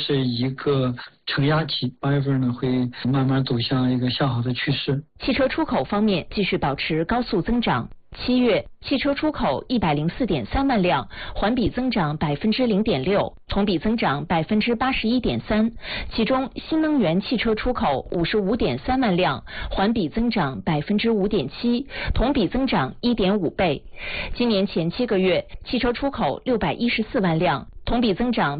是一个承压期，8月份呢会慢慢走向一个向好的趋势。 汽车出口方面继续保持高速增长。7月，汽车出口104.3万辆，环比增长0.6%，同比增长81.3%。其中，新能源汽车出口55.3万辆，环比增长5.7%，同比增长1.5倍。今年前7个月，汽车出口614万辆。同比增长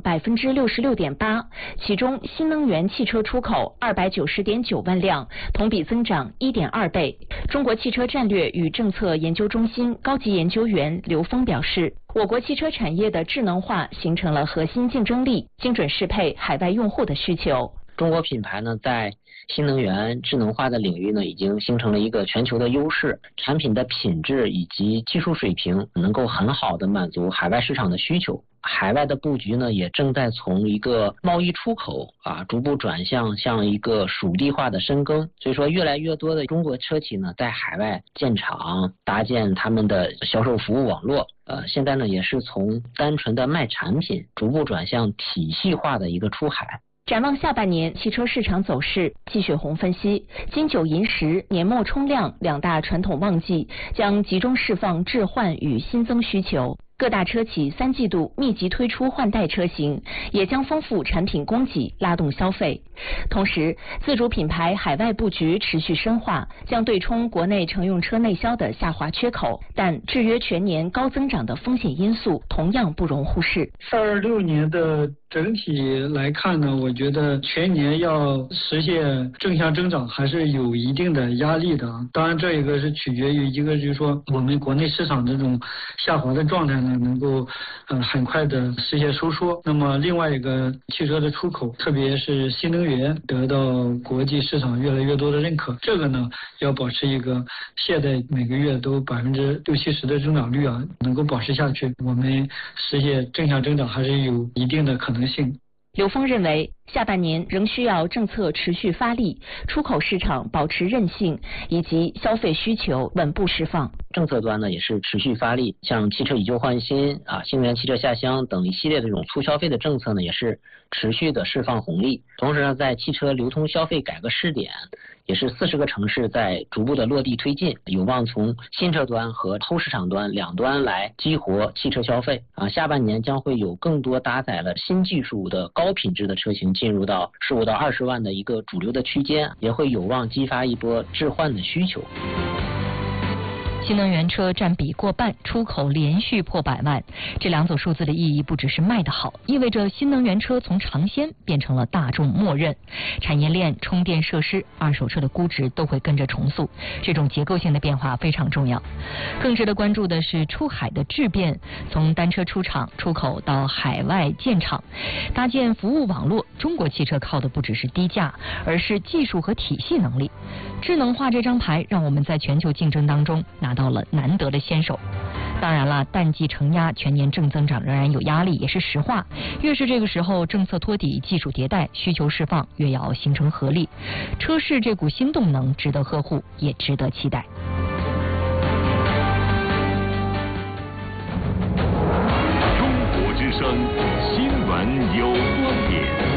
66.8%，其中新能源汽车出口290.9万辆，同比增长1.2倍。中国汽车战略与政策研究中心高级研究员刘峰表示，我国汽车产业的智能化形成了核心竞争力，精准适配海外用户的需求。 中国品牌呢，在新能源智能化的领域呢，已经形成了一个全球的优势，产品的品质以及技术水平能够很好的满足海外市场的需求。海外的布局呢，也正在从一个贸易出口逐步转向一个属地化的深耕。所以说，越来越多的中国车企呢，在海外建厂，搭建他们的销售服务网络。现在呢，也是从单纯的卖产品，逐步转向体系化的一个出海。 展望下半年汽车市场走势，季雪红分析，金九银十、年末冲量2大传统旺季将集中释放置换与新增需求。各大车企3季度密集推出换代车型，也将丰富产品供给，拉动消费。同时，自主品牌海外布局持续深化，将对冲国内乘用车内销的下滑缺口。但制约全年高增长的风险因素同样不容忽视。 26年的整体来看呢，我觉得全年要实现正向增长还是有一定的压力的。当然，这一个是取决于一个就是说我们国内市场这种下滑的状态呢，能够很快的实现收缩。那么另外一个汽车的出口，特别是新能源得到国际市场越来越多的认可，这个呢要保持一个现在每个月都60-70%的增长率能够保持下去，我们实现正向增长还是有一定的可能性。 刘峰认为，下半年仍需要政策持续发力，出口市场保持韧性，以及消费需求稳步释放。 政策端呢也是持续发力，像汽车以旧换新新能源汽车下乡等一系列的这种促消费的政策呢，也是持续的释放红利。同时呢，在汽车流通消费改革试点，也是40个城市在逐步的落地推进，有望从新车端和后市场端两端来激活汽车消费。下半年将会有更多搭载了新技术的高品质的车型进入到15到20万的一个主流的区间，也会有望激发一波置换的需求。 新能源车占比过半，出口连续破100万，这2组数字的意义不只是卖得好，意味着新能源车从尝鲜变成了大众默认，产业链、充电设施、二手车的估值都会跟着重塑，这种结构性的变化非常重要。更值得关注的是出海的质变，从单车出厂、出口到海外建厂，搭建服务网络，中国汽车靠的不只是低价，而是技术和体系能力。智能化这张牌让我们在全球竞争当中拿到了难得的先手。当然了，淡季承压，全年正增长仍然有压力，也是实话。越是这个时候，政策托底、技术迭代、需求释放，越要形成合力。车市这股新动能值得呵护，也值得期待。 中国之声，新闻有观点。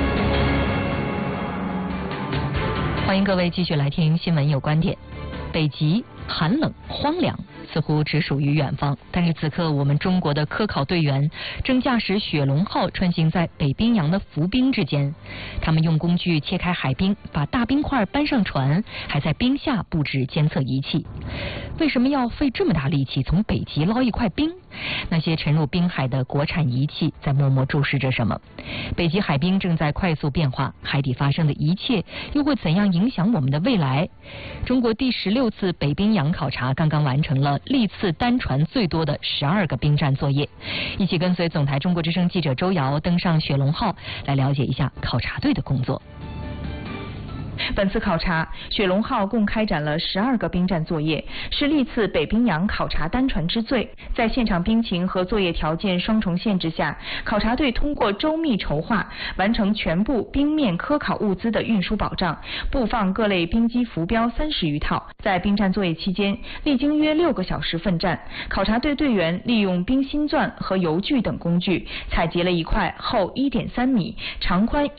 欢迎各位继续来听新闻有观点。北极寒冷荒凉，似乎只属于远方，但是此刻我们中国的科考队员正驾驶雪龙号穿行在北冰洋的浮冰之间，他们用工具切开海冰，把大冰块搬上船，还在冰下布置监测仪器。为什么要费这么大力气从北极捞一块冰？那些沉入冰海的国产仪器在默默注视着什么？北极海冰正在快速变化，海底发生的一切又会怎样影响我们的未来？中国第16次北冰洋考察刚刚完成了历次单船最多的12个冰站作业。一起跟随总台中国之声记者周瑶登上雪龙号，来了解一下考察队的工作。 本次考察，雪龙号共开展了12个冰站作业，是历次北冰洋考察单船之最。在现场冰情和作业条件双重限制下，考察队通过周密筹划，完成全部冰面科考物资的运输保障，布放各类冰机浮标30余套。在冰站作业期间，历经约6个小时奋战，考察队队员利用冰心钻和油锯等工具，采集了一块厚1.3米、长宽